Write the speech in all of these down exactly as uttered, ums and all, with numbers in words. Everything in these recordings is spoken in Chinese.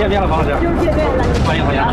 见面了，方老师。 又见面了， 欢迎欢迎。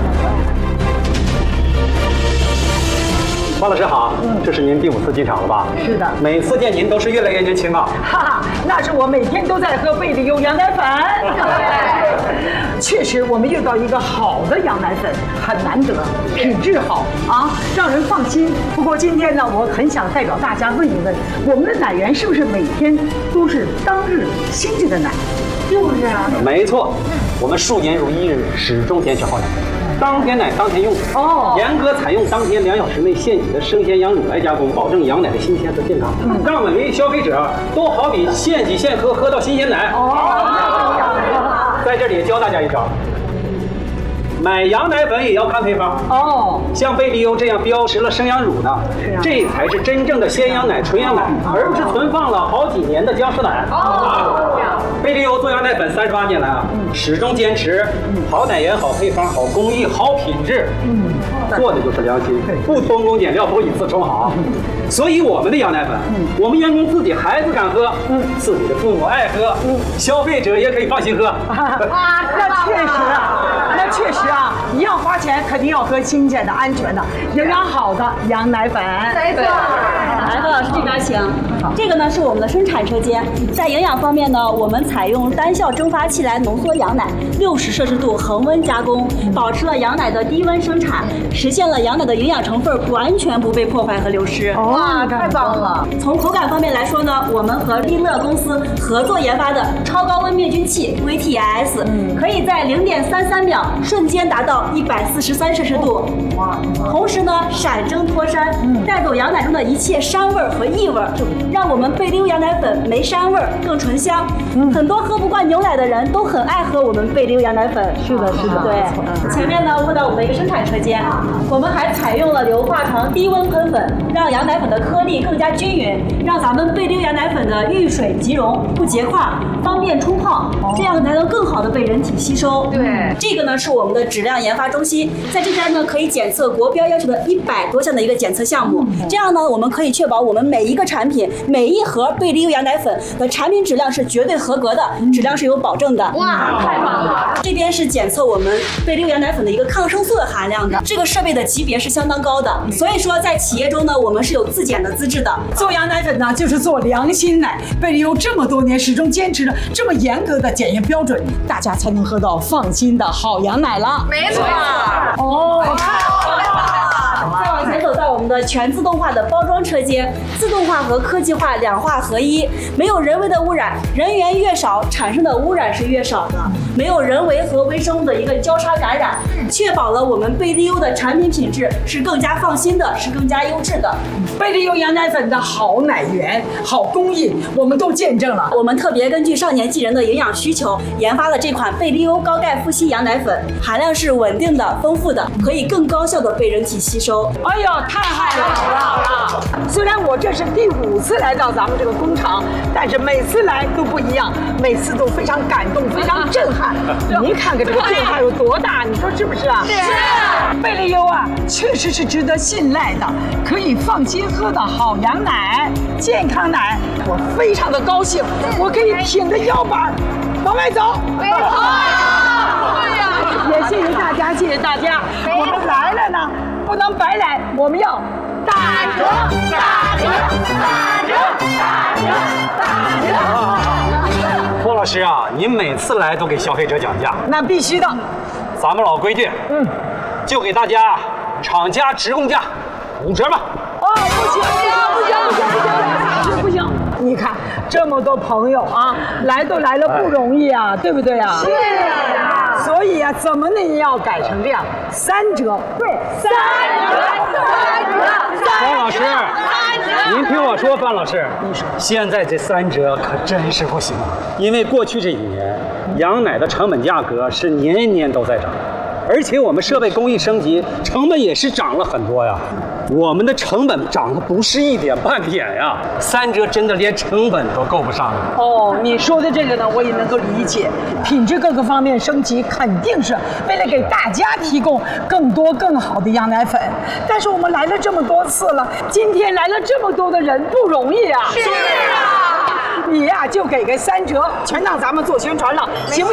方老师好，嗯，这是您第五次进场了吧？ 是的， 每次见您都是越来越年轻啊。 哈哈，那是我每天都在喝贝利优羊奶粉。确实，我们遇到一个好的羊奶粉很难得，品质好啊，让人放心。不过今天呢，我很想代表大家问一问，我们的奶源是不是每天都是当日新鲜的奶？是不是啊？ 没错，我们数年如一日，始终坚持好奶。当天奶当天用哦，严格采用当天两小时内现挤的生鲜羊乳来加工，保证羊奶的新鲜和健康，嗯、让每位消费者都好比现挤现喝，喝到新鲜奶。哦，在这里也教大家一招，买羊奶粉也要看配方哦。像贝利优这样标识了生羊乳的，啊、这才是真正的鲜羊奶、纯羊奶，而不是存放了好几年的僵尸奶。哦。贝利优做羊奶粉三十八年来啊，嗯、始终坚持好奶源、好配方、好工艺、好品质，嗯，做的就是良心，不偷工减料，不以次充好。所以我们的羊奶粉，嗯、我们员工自己孩子敢喝，嗯，自己的父母爱喝，嗯，消费者也可以放心喝。 啊，那确实啊，那确实啊，一样花钱，肯定要喝新鲜的、安全的、营养好的羊奶粉。 没错。来，何老师这边请。这个呢是我们的生产车间，在营养方面呢，我们采用单效蒸发器来浓缩羊奶，六十摄氏度恒温加工，保持了羊奶的低温生产，实现了羊奶的营养成分完全不被破坏和流失。 哇，太棒了！ 从口感方面来说呢，我们和利乐公司合作研发的超高温灭菌器 V T S， 嗯、可以在零点三三秒瞬间达到一百四十三摄氏度，哇！同时呢，闪蒸脱膻，嗯、带走羊奶中的一切膻味和异味，让我们贝利优羊奶粉没膻味更醇香。嗯、很多喝不惯牛奶的人都很爱喝我们贝利优羊奶粉。 是的，是的， 对。嗯、前面呢，问到我们的一个生产车间，我们还采用了硫化糖低温喷粉，让羊奶粉的颗粒更加均匀，让咱们贝利优羊奶粉的遇水即溶，不结块，方便冲泡，这样才能更好的被人体吸收。 对， 这个呢是我们的质量研发中心，在这边呢可以检测国标要求的一百多项的一个检测项目，嗯、这样呢我们可以确保我们每一个产品、每一盒贝利优羊奶粉的产品质量是绝对合格的，质量是有保证的。 哇，太棒了！ 这边是检测我们贝利优羊奶粉的一个抗生素的含量的，这个设备的级别是相当高的，所以说在企业中呢，我们是有自检的资质的。 做羊奶粉呢，就是做良心奶。贝利优这么多年始终坚持着这么严格的检验标准，大家才能喝到放心的好羊奶了。 没错。 哦， 再往前走到我们的全自动化的包装车间，自动化和科技化两化合一，没有人为的污染，人员越少，产生的污染是越少的，没有人为和微生物的一个交叉感染，确保了我们贝利优的产品品质是更加放心的，是更加优质的。 贝利优羊奶粉的好奶源、好工艺，我们都见证了。 我们特别根据少年纪人的营养需求，研发了这款贝利优高钙富硒羊奶粉，含量是稳定的、丰富的，可以更高效的被人体吸收。 哎呦，太好了，好了好了！虽然我这是第五次来到咱们这个工厂，但是每次来都不一样，每次都非常感动，非常震撼。您看看这个震撼有多大，你说是不是啊？是。贝利优啊，确实是值得信赖的，可以放心喝的好羊奶、健康奶。我非常的高兴，我可以挺着腰板往外走。哎呀，也谢谢大家，谢谢大家，我们来了呢，不能白来，我们要打折，打折，打折，打折，打折。 郭老师啊，您每次来都给消费者讲价， 那必须的。 咱们老规矩，嗯，就给大家厂家直供价五折吧。 哦，不行，不行，不行，不行，不行！你看这么多朋友啊，来都来了不容易啊，对不对啊？是啊。所以啊，怎么呢也要改成这样，三折。对，三折，三折， 范老师，您听我说，范老师，现在这三折可真是不行，因为过去这几年，羊奶的成本价格是年年都在涨。而且我们设备工艺升级，成本也是涨了很多呀。我们的成本涨的不是一点半点呀，三折真的连成本都够不上了。 哦，你说的这个呢，我也能够理解，品质各个方面升级，肯定是为了给大家提供更多更好的羊奶粉。但是我们来了这么多次了，今天来了这么多的人，不容易啊。是啊，你呀、啊、就给个三折，全当咱们做宣传了，行不行？